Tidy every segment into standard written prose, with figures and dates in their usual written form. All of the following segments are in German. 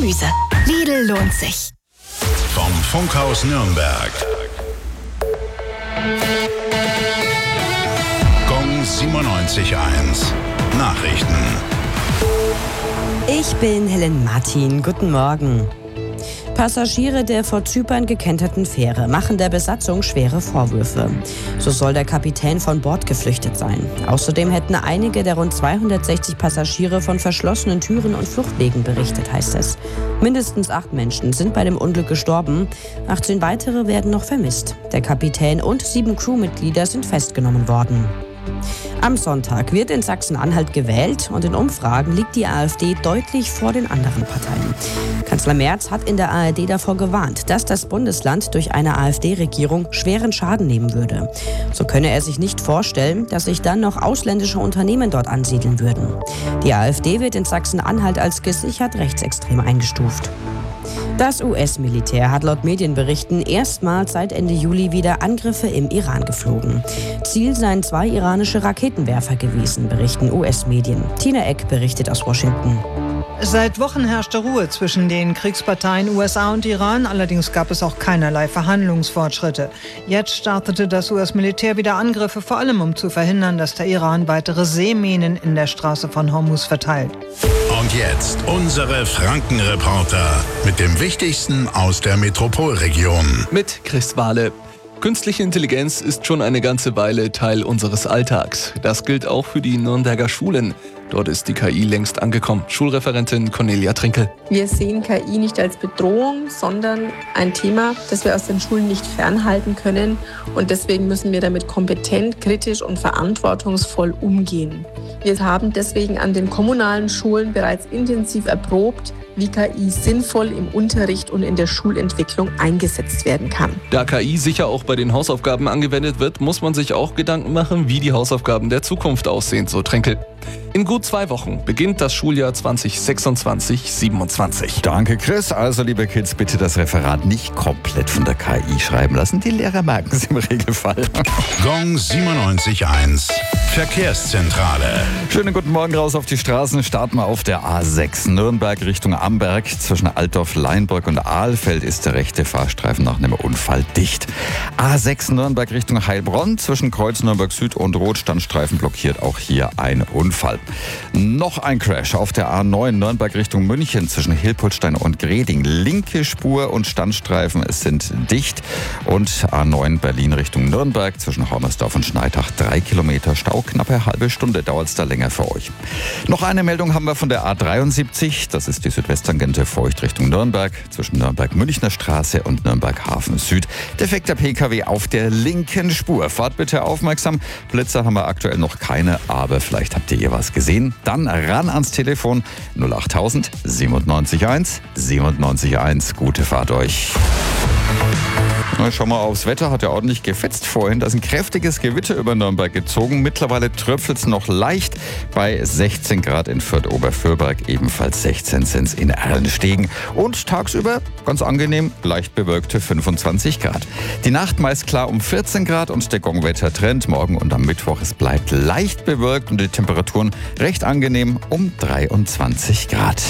Gemüse. Lidl lohnt sich. Vom Funkhaus Nürnberg. Gong 97.1. Nachrichten. Ich bin Helen Martin. Guten Morgen. Passagiere der vor Zypern gekenterten Fähre machen der Besatzung schwere Vorwürfe. So soll der Kapitän von Bord geflüchtet sein. Außerdem hätten einige der rund 260 Passagiere von verschlossenen Türen und Fluchtwegen berichtet, heißt es. Mindestens 8 Menschen sind bei dem Unglück gestorben. 18 weitere werden noch vermisst. Der Kapitän und 7 Crewmitglieder sind festgenommen worden. Am Sonntag wird in Sachsen-Anhalt gewählt und in Umfragen liegt die AfD deutlich vor den anderen Parteien. Kanzler Merz hat in der ARD davor gewarnt, dass das Bundesland durch eine AfD-Regierung schweren Schaden nehmen würde. So könne er sich nicht vorstellen, dass sich dann noch ausländische Unternehmen dort ansiedeln würden. Die AfD wird in Sachsen-Anhalt als gesichert rechtsextrem eingestuft. Das US-Militär hat laut Medienberichten erstmals seit Ende Juli wieder Angriffe im Iran geflogen. Ziel seien 2 iranische Raketenwerfer gewesen, berichten US-Medien. Tina Eck berichtet aus Washington. Seit Wochen herrschte Ruhe zwischen den Kriegsparteien USA und Iran, allerdings gab es auch keinerlei Verhandlungsfortschritte. Jetzt startete das US-Militär wieder Angriffe, vor allem um zu verhindern, dass der Iran weitere Seeminen in der Straße von Hormuz verteilt. Und jetzt unsere Franken-Reporter mit dem Wichtigsten aus der Metropolregion. Mit Chris Wahle. Künstliche Intelligenz ist schon eine ganze Weile Teil unseres Alltags. Das gilt auch für die Nürnberger Schulen. Dort ist die KI längst angekommen. Schulreferentin Cornelia Trinkel. Wir sehen KI nicht als Bedrohung, sondern ein Thema, das wir aus den Schulen nicht fernhalten können. Und deswegen müssen wir damit kompetent, kritisch und verantwortungsvoll umgehen. Wir haben deswegen an den kommunalen Schulen bereits intensiv erprobt, wie KI sinnvoll im Unterricht und in der Schulentwicklung eingesetzt werden kann. Da KI sicher auch bei den Hausaufgaben angewendet wird, muss man sich auch Gedanken machen, wie die Hausaufgaben der Zukunft aussehen, so Trinkel. In gut 2 Wochen beginnt das Schuljahr 2026/27. Danke, Chris. Also, liebe Kids, bitte das Referat nicht komplett von der KI schreiben lassen. Die Lehrer merken es im Regelfall. Gong 97.1. Verkehrszentrale. Schönen guten Morgen raus auf die Straßen. Starten wir auf der A6 Nürnberg Richtung Amberg. Zwischen Altdorf, Leinburg und Ahlfeld ist der rechte Fahrstreifen nach einem Unfall dicht. A6 Nürnberg Richtung Heilbronn. Zwischen Kreuz Nürnberg Süd und Rotstandstreifen blockiert auch hier ein Unfall. Noch ein Crash auf der A9 Nürnberg Richtung München zwischen Hilpoltstein und Greding. Linke Spur und Standstreifen sind dicht. Und A9 Berlin Richtung Nürnberg zwischen Hormersdorf und Schneidach 3 Kilometer Stau. Knappe halbe Stunde dauert es da länger für euch. Noch eine Meldung haben wir von der A73. Das ist die Südwesttangente Feucht Richtung Nürnberg zwischen Nürnberg-Münchner Straße und Nürnberg-Hafen Süd. Defekter PKW auf der linken Spur. Fahrt bitte aufmerksam. Blitzer haben wir aktuell noch keine, aber vielleicht habt ihr hier was gesehen. Dann ran ans Telefon 08000 97 1. Gute Fahrt euch. Schauen wir aufs Wetter, hat ja ordentlich gefetzt vorhin. Da ist ein kräftiges Gewitter über Nürnberg gezogen. Mittlerweile tröpfelt es noch leicht bei 16 Grad in Fürth-Oberfürberg, ebenfalls 16 sind es in Erlenstegen. Und tagsüber ganz angenehm, leicht bewölkte 25 Grad. Die Nacht meist klar um 14 Grad und der Gongwetter-Trend morgen und am Mittwoch. Es bleibt leicht bewölkt und die Temperaturen recht angenehm um 23 Grad.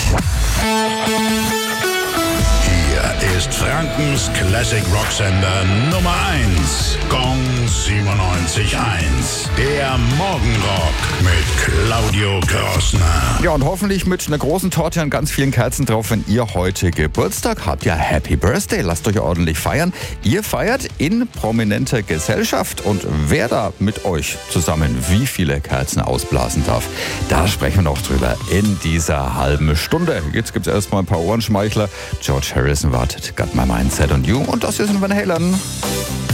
Ist Frankens Classic Rocksender Nummer 1. Gong 97.1. Der Morgenrock mit Claudio Grossner. Ja, und hoffentlich mit einer großen Torte und ganz vielen Kerzen drauf, wenn ihr heute Geburtstag habt. Ja, Happy Birthday, lasst euch ordentlich feiern. Ihr feiert in prominenter Gesellschaft. Und wer da mit euch zusammen wie viele Kerzen ausblasen darf, da sprechen wir noch drüber in dieser halben Stunde. Jetzt gibt es erstmal ein paar Ohrenschmeichler. George Harrison wartet. Got My Mind Set on You. Und das ist ein Van Halen.